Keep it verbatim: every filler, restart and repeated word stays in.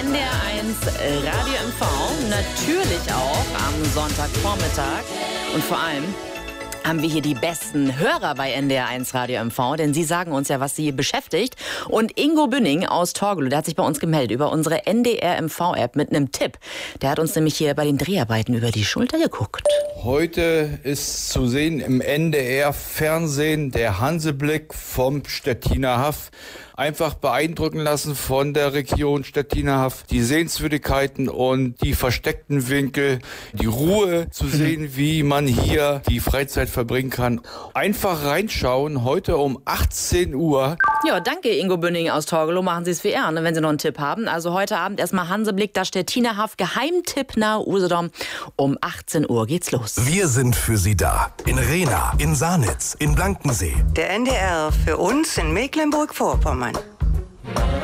N D R eins Radio M V, natürlich auch am Sonntagvormittag. Und vor allem haben wir hier die besten Hörer bei N D R eins Radio M V, denn sie sagen uns ja, was sie beschäftigt. Und Ingo Bünning aus Torgelow, der hat sich bei uns gemeldet über unsere N D R M V-App mit einem Tipp. Der hat uns nämlich hier bei den Dreharbeiten über die Schulter geguckt. Heute ist zu sehen im N D R-Fernsehen der Hanseblick vom Stettiner Haff. Einfach beeindrucken lassen von der Region Stettiner Haff. Die Sehenswürdigkeiten und die versteckten Winkel, die Ruhe zu sehen, wie man hier die Freizeit verbringen kann. Einfach reinschauen, heute um achtzehn Uhr. Ja, danke Ingo Bünning aus Torgelow. Machen Sie es wie er, ne, wenn Sie noch einen Tipp haben. Also heute Abend erstmal Hanseblick, das Stettiner Haff, Geheimtipp nahe Usedom. Um achtzehn Uhr geht's los. Wir sind für Sie da. In Rehna, in Sanitz, in Blankensee. Der N D R für uns in Mecklenburg-Vorpommern.